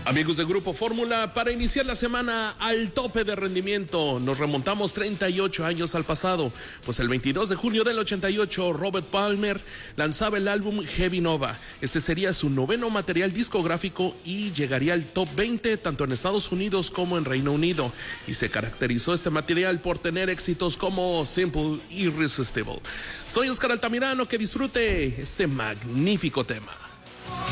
Amigos del Grupo Fórmula, para iniciar la semana al tope de rendimiento, nos remontamos 38 años al pasado, pues el 22 de junio del 88, Robert Palmer lanzaba el álbum Heavy Nova. Este sería su noveno material discográfico y llegaría al top 20 tanto en Estados Unidos como en Reino Unido. Y se caracterizó este material por tener éxitos como Simple y Irresistible. Soy Oscar Altamirano, que disfrute este magnífico tema.